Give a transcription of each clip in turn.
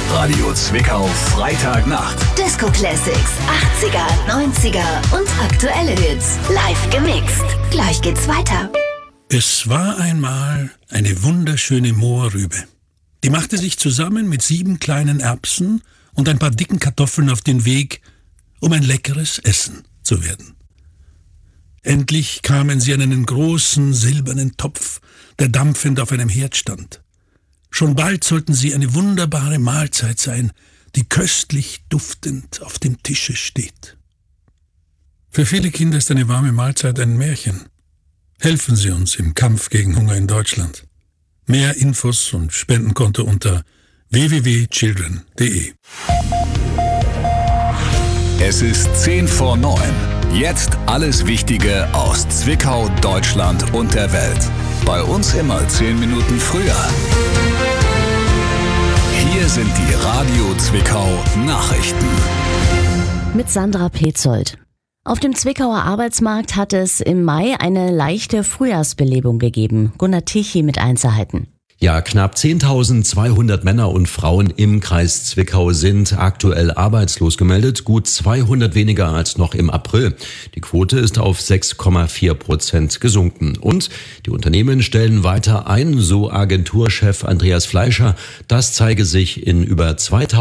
Radio Zwickau Freitagnacht. Disco Classics, 80er, 90er und aktuelle Hits. Live gemixt. Gleich geht's weiter. Es war einmal eine wunderschöne Mohrrübe. Die machte sich zusammen mit 7 kleinen Erbsen und ein paar dicken Kartoffeln auf den Weg, um ein leckeres Essen zu werden. Endlich kamen sie an einen großen silbernen Topf, der dampfend auf einem Herd stand. Schon bald sollten sie eine wunderbare Mahlzeit sein, die köstlich duftend auf dem Tische steht. Für viele Kinder ist eine warme Mahlzeit ein Märchen. Helfen Sie uns im Kampf gegen Hunger in Deutschland. Mehr Infos und Spendenkonto unter www.children.de. Es ist 8:50. Jetzt alles Wichtige aus Zwickau, Deutschland und der Welt. Bei uns immer 10 Minuten früher. Hier sind die Radio Zwickau Nachrichten. Mit Sandra Petzold. Auf dem Zwickauer Arbeitsmarkt hat es im Mai eine leichte Frühjahrsbelebung gegeben. Gunnar Tichy mit Einzelheiten. Ja, knapp 10.200 Männer und Frauen im Kreis Zwickau sind aktuell arbeitslos gemeldet, gut 200 weniger als noch im April. Die Quote ist auf 6,4% gesunken. Und die Unternehmen stellen weiter ein, so Agenturchef Andreas Fleischer. Das zeige sich in über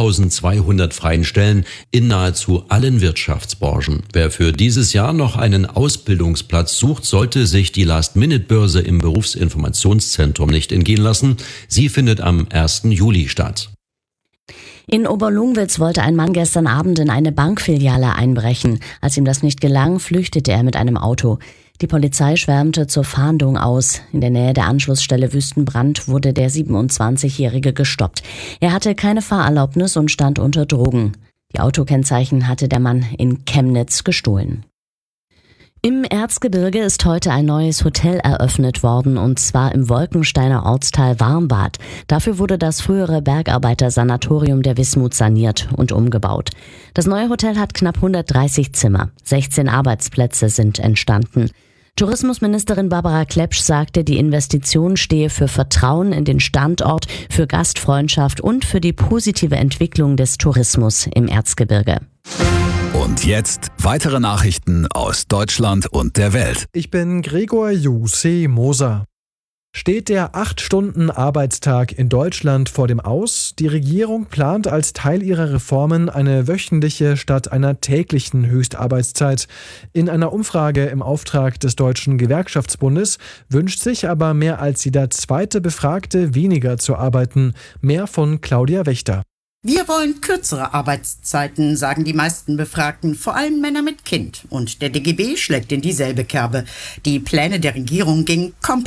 2.200 freien Stellen in nahezu allen Wirtschaftsbranchen. Wer für dieses Jahr noch einen Ausbildungsplatz sucht, sollte sich die Last-Minute-Börse im Berufsinformationszentrum nicht entgehen lassen. Sie findet am 1. Juli statt. In Oberlungwitz wollte ein Mann gestern Abend in eine Bankfiliale einbrechen. Als ihm das nicht gelang, flüchtete er mit einem Auto. Die Polizei schwärmte zur Fahndung aus. In der Nähe der Anschlussstelle Wüstenbrand wurde der 27-Jährige gestoppt. Er hatte keine Fahrerlaubnis und stand unter Drogen. Die Autokennzeichen hatte der Mann in Chemnitz gestohlen. Im Erzgebirge ist heute ein neues Hotel eröffnet worden, und zwar im Wolkensteiner Ortsteil Warmbad. Dafür wurde das frühere Bergarbeitersanatorium der Wismut saniert und umgebaut. Das neue Hotel hat knapp 130 Zimmer. 16 Arbeitsplätze sind entstanden. Tourismusministerin Barbara Klepsch sagte, die Investition stehe für Vertrauen in den Standort, für Gastfreundschaft und für die positive Entwicklung des Tourismus im Erzgebirge. Und jetzt weitere Nachrichten aus Deutschland und der Welt. Ich bin Gregor Jussi Moser. Steht der 8-Stunden-Arbeitstag in Deutschland vor dem Aus? Die Regierung plant als Teil ihrer Reformen eine wöchentliche statt einer täglichen Höchstarbeitszeit. In einer Umfrage im Auftrag des Deutschen Gewerkschaftsbundes wünscht sich aber mehr als jeder zweite Befragte weniger zu arbeiten. Mehr von Claudia Wächter. Wir wollen kürzere Arbeitszeiten, sagen die meisten Befragten, vor allem Männer mit Kind. Und der DGB schlägt in dieselbe Kerbe. Die Pläne der Regierung gingen komplett